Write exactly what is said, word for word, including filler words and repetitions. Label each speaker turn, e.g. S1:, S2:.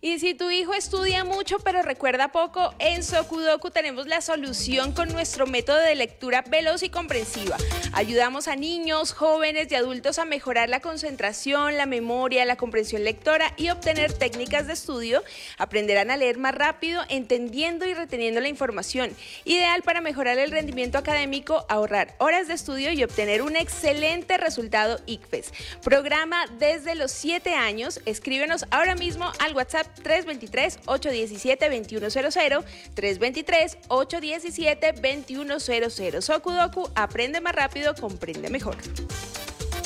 S1: Y si tu hijo estudia mucho pero recuerda poco, en Sokudoku tenemos la solución con nuestro método de lectura veloz y comprensiva. Ayudamos a niños, jóvenes y adultos a mejorar la concentración, la memoria, la comprensión lectora y obtener técnicas de estudio. Aprenderán a leer más rápido, entendiendo y reteniendo la información. Ideal para mejorar el rendimiento académico, ahorrar horas de estudio y obtener un excelente resultado I C F E S. Programa desde los siete años. Escríbenos ahora mismo al WhatsApp tres dos tres, ocho uno siete, dos uno cero cero, tres dos tres, ocho uno siete, dos uno cero cero. Sokudoku, aprende más rápido, comprende mejor.